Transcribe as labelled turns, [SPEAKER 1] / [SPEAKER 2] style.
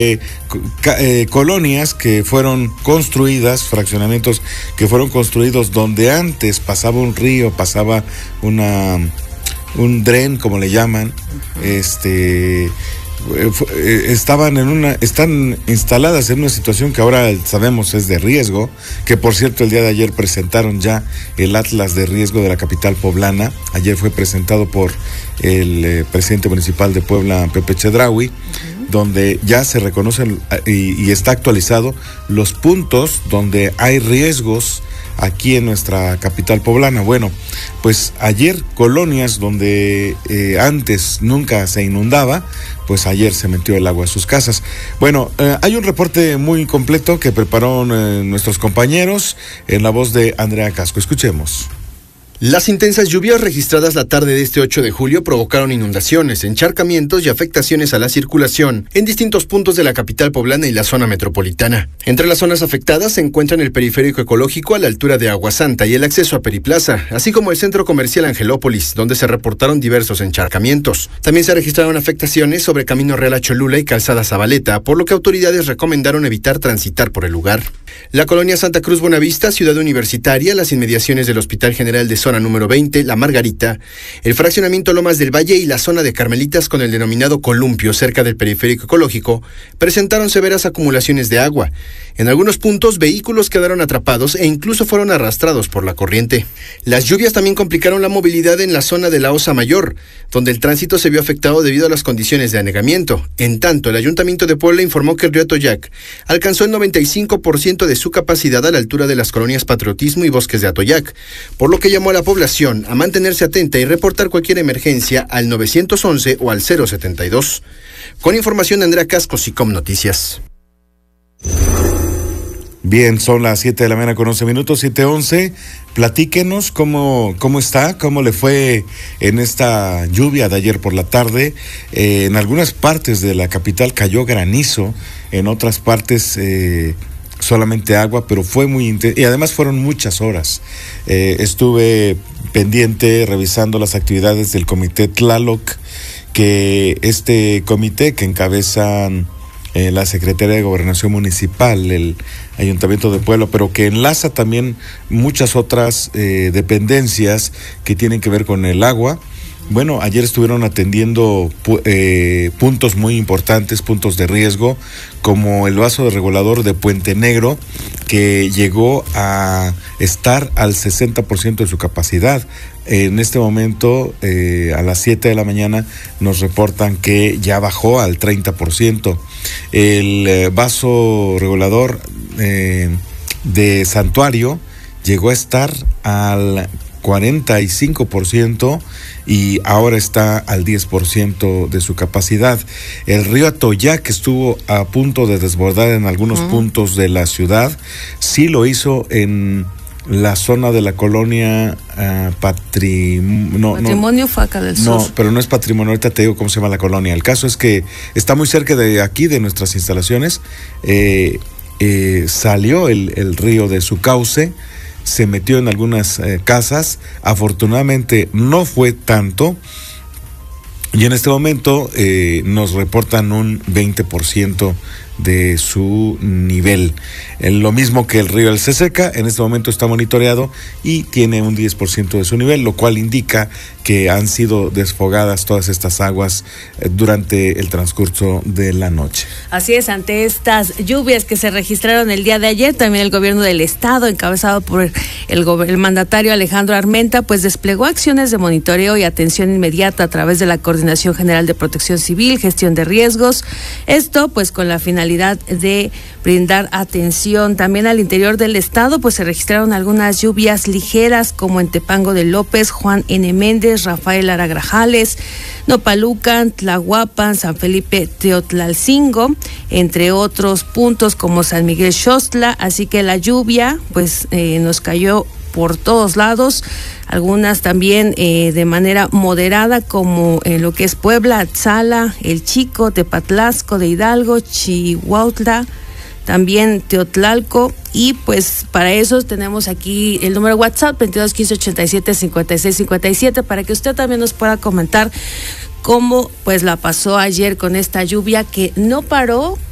[SPEAKER 1] colonias que fueron construidas, fraccionamientos que fueron construidos donde antes pasaba un río, pasaba un dren, como le llaman, están instaladas en una situación que ahora sabemos es de riesgo, que por cierto el día de ayer presentaron ya el Atlas de Riesgo de la capital poblana. Ayer fue presentado por el presidente municipal de Puebla, Pepe Chedraui, donde ya se reconocen y está actualizado los puntos donde hay riesgos aquí en nuestra capital poblana. Bueno, pues ayer colonias donde antes nunca se inundaba, pues ayer se metió el agua a sus casas. Bueno, hay un reporte muy completo que prepararon nuestros compañeros en la voz de Andrea Casco. Escuchemos.
[SPEAKER 2] Las intensas lluvias registradas la tarde de este 8 de julio provocaron inundaciones, encharcamientos y afectaciones a la circulación en distintos puntos de la capital poblana y la zona metropolitana. Entre las zonas afectadas se encuentran el periférico ecológico a la altura de Agua Santa y el acceso a Periplaza, así como el centro comercial Angelópolis, donde se reportaron diversos encharcamientos. También se registraron afectaciones sobre Camino Real a Cholula y Calzada Zabaleta, por lo que autoridades recomendaron evitar transitar por el lugar. La colonia Santa Cruz Buenavista, ciudad universitaria, las inmediaciones del Hospital General de Zona número 20, La Margarita, el fraccionamiento Lomas del Valle y la zona de Carmelitas con el denominado Columpio, cerca del periférico ecológico, presentaron severas acumulaciones de agua. En algunos puntos, vehículos quedaron atrapados e incluso fueron arrastrados por la corriente. Las lluvias también complicaron la movilidad en la zona de la Osa Mayor, donde el tránsito se vio afectado debido a las condiciones de anegamiento. En tanto, el Ayuntamiento de Puebla informó que el río Atoyac alcanzó el 95% de su capacidad a la altura de las colonias Patriotismo y Bosques de Atoyac, por lo que llamó a la población a mantenerse atenta y reportar cualquier emergencia al 911 o al 072. Con información de Andrea Casco, SICOM Noticias.
[SPEAKER 1] Bien, son las 7 de la mañana con 11 minutos, 7:11. Platíquenos cómo está, cómo le fue en esta lluvia de ayer por la tarde. En algunas partes de la capital cayó granizo, en otras partes solamente agua, pero fue muy intenso y además fueron muchas horas. Estuve pendiente revisando las actividades del Comité Tlaloc, que este comité que encabezan la Secretaría de Gobernación Municipal, el Ayuntamiento de Puebla, pero que enlaza también muchas otras dependencias que tienen que ver con el agua. Bueno, ayer estuvieron atendiendo puntos muy importantes, puntos de riesgo, como el vaso de regulador de Puente Negro, que llegó a estar al 60% de su capacidad. En este momento, a las 7 de la mañana, nos reportan que ya bajó al 30%. El vaso regulador de Santuario llegó a estar al 45% y ahora está al 10% de su capacidad. El río Atoyac estuvo a punto de desbordar en algunos puntos de la ciudad. Sí lo hizo en la zona de la colonia
[SPEAKER 3] Patrimonio Faca del Sur.
[SPEAKER 1] No, pero no es patrimonio, ahorita te digo cómo se llama la colonia. El caso es que está muy cerca de aquí, de nuestras instalaciones. Salió el río de su cauce, se metió en algunas casas. Afortunadamente no fue tanto, y en este momento nos reportan un 20% de su nivel. Lo mismo que el río El Ceseca, en este momento está monitoreado y tiene un 10% de su nivel, lo cual indica que han sido desfogadas todas estas aguas durante el transcurso de la noche.
[SPEAKER 3] Así es, ante estas lluvias que se registraron el día de ayer, también el gobierno del estado, encabezado por el mandatario Alejandro Armenta, pues desplegó acciones de monitoreo y atención inmediata a través de la Coordinación General de Protección Civil, Gestión de Riesgos, esto pues con la finalidad de brindar atención. También al interior del estado pues se registraron algunas lluvias ligeras, como en Tepango de López, Juan N. Méndez, Rafael Aragrajales, Nopalucan, Tlahuapan, San Felipe Teotlalcingo, entre otros puntos como San Miguel Xostla. Así que la lluvia pues nos cayó por todos lados, algunas también de manera moderada, como en lo que es Puebla, Atzala, El Chico, Tepatlasco de Hidalgo, Chihuautla, también Teotlalco. Y pues para eso tenemos aquí el número WhatsApp 22 15 87 56 57 para que usted también nos pueda comentar cómo pues la pasó ayer con esta lluvia que no paró